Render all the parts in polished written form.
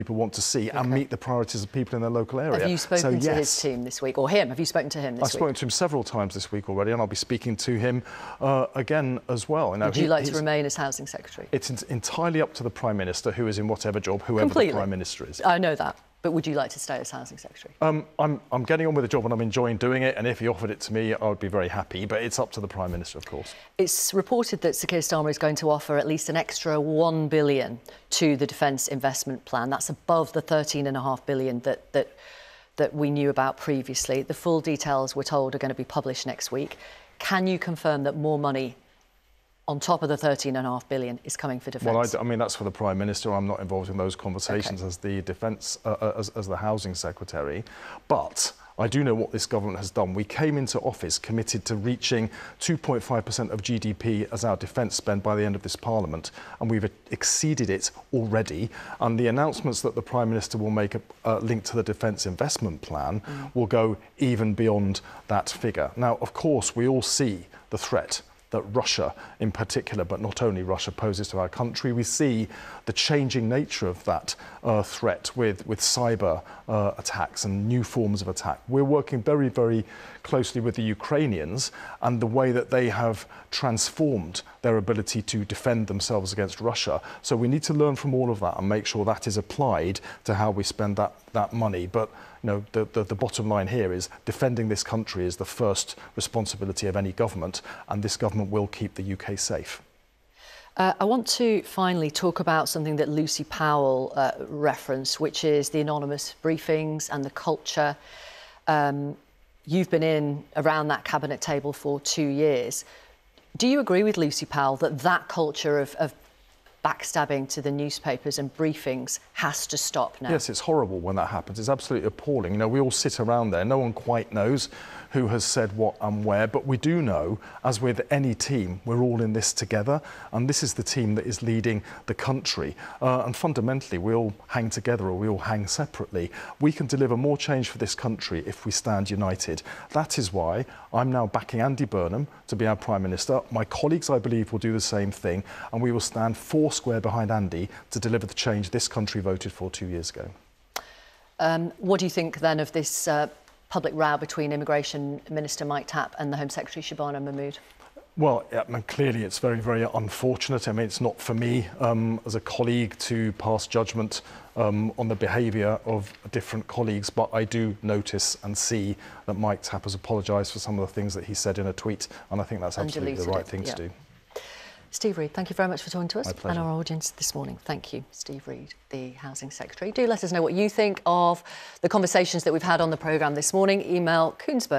people want to see and meet the priorities of people in their local area. Have you spoken to his team this week, or him? Have you spoken to him this week? I've spoken to him several times this week already, and I'll be speaking to him again as well. Would you like to remain as Housing Secretary? It's entirely up to the Prime Minister, who is in whatever job, whoever the Prime Minister is. I know that. But would you like to stay as Housing Secretary? I'm getting on with the job and I'm enjoying doing it, and if he offered it to me, I would be very happy, but it's up to the Prime Minister, of course. It's reported that Sir Keir Starmer is going to offer at least an extra £1 billion to the Defence Investment Plan. That's above the £13.5 billion that we knew about previously. The full details, we're told, are going to be published next week. Can you confirm that more money on top of the £13.5 billion is coming for defence? Well, I mean, that's for the Prime Minister. I'm not involved in those conversations as the Defence, as the Housing Secretary. But I do know what this government has done. We came into office committed to reaching 2.5% of GDP as our defence spend by the end of this Parliament, and we've exceeded it already. And the announcements that the Prime Minister will make linked to the Defence Investment Plan will go even beyond that figure. Now, of course, we all see the threat that Russia in particular, but not only Russia, poses to our country. We see the changing nature of that threat with cyber attacks and new forms of attack. We're working very, very closely with the Ukrainians and the way that they have transformed their ability to defend themselves against Russia. So we need to learn from all of that and make sure that is applied to how we spend that money. But you know, the bottom line here is defending this country is the first responsibility of any government, and this government will keep the UK safe. I want to finally talk about something that Lucy Powell referenced, which is the anonymous briefings and the culture. You've been around that cabinet table for 2 years. Do you agree with Lucy Powell that culture of backstabbing to the newspapers and briefings has to stop now? Yes, it's horrible when that happens. It's absolutely appalling. You know, we all sit around there. No one quite knows who has said what and where, but we do know, as with any team, we're all in this together, and this is the team that is leading the country. And fundamentally, we all hang together or we all hang separately. We can deliver more change for this country if we stand united. That is why I'm now backing Andy Burnham to be our Prime Minister. My colleagues, I believe, will do the same thing, and we will stand foursquare behind Andy to deliver the change this country voted for 2 years ago. What do you think then of this public row between Immigration Minister Mike Tapp and the Home Secretary Shabana Mahmood? Well, yeah, clearly it's very, very unfortunate. I mean, it's not for me as a colleague to pass judgment on the behaviour of different colleagues, but I do notice and see that Mike Tapp has apologised for some of the things that he said in a tweet, and I think that's absolutely the right thing to do. Steve Reed, thank you very much for talking to us and our audience this morning. Thank you, Steve Reed, the Housing Secretary. Do let us know what you think of the conversations that we've had on the programme this morning. Email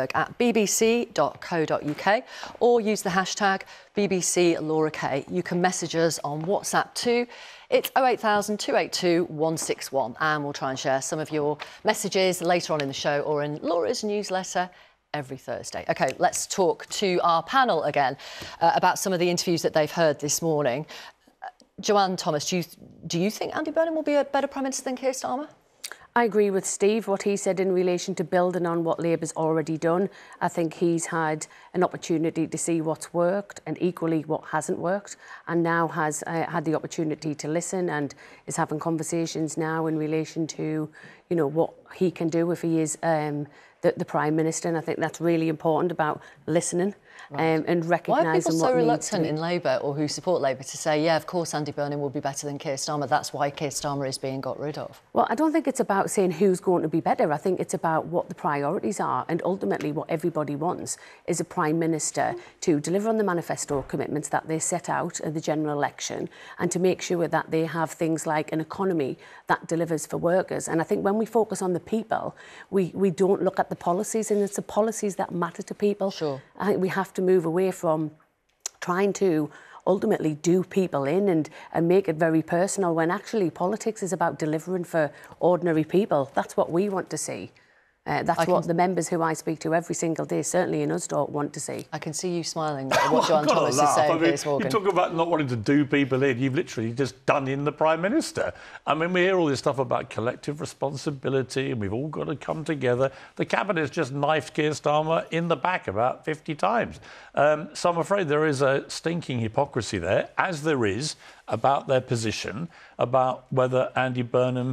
kuenzberg@bbc.co.uk or use the hashtag #BBCLauraK. You can message us on WhatsApp too. It's 08000 282 161, and we'll try and share some of your messages later on in the show or in Laura's newsletter every Thursday. OK, let's talk to our panel again about some of the interviews that they've heard this morning. Joanne Thomas, do you think Andy Burnham will be a better Prime Minister than Keir Starmer? I agree with Steve, what he said in relation to building on what Labour's already done. I think he's had an opportunity to see what's worked and equally what hasn't worked, and now has had the opportunity to listen and is having conversations now in relation to, you know, what he can do if he is the Prime Minister. And I think that's really important about listening and recognising what Why are people so needs reluctant in Labour or who support Labour to say, yeah, of course Andy Burnham will be better than Keir Starmer, that's why Keir Starmer is being got rid of? Well, I don't think it's about saying who's going to be better. I think it's about what the priorities are, and ultimately what everybody wants is a Prime Minister to deliver on the manifesto commitments that they set out at the general election, and to make sure that they have things like an economy that delivers for workers. And I think when we focus on the people, we don't look at the policies, and it's the policies that matter to people. Sure. I think we have to move away from trying to ultimately do people in and make it very personal, when actually politics is about delivering for ordinary people. That's what we want to see. That's what the members who I speak to every single day, certainly in Usdaw, want to see. I can see you smiling at what Joanne Thomas is saying, Piers Morgan. You talk about not wanting to do people in. You've literally just done in the Prime Minister. I mean, we hear all this stuff about collective responsibility and we've all got to come together. The Cabinet's just knifed Keir Starmer in the back about 50 times. So I'm afraid there is a stinking hypocrisy there, as there is about their position, about whether Andy Burnham